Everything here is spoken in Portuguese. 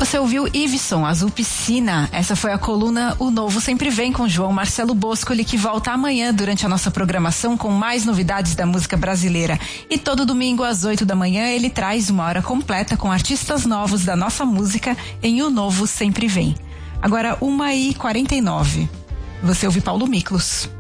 você ouviu Iveson, Azul Piscina. Essa foi a coluna O Novo Sempre Vem com João Marcelo Boscoli, que volta amanhã durante a nossa programação com mais novidades da música brasileira. E todo domingo às 8 da manhã ele traz uma hora completa com artistas novos da nossa música em O Novo Sempre Vem. Agora 1h49. Você ouve Paulo Miklos.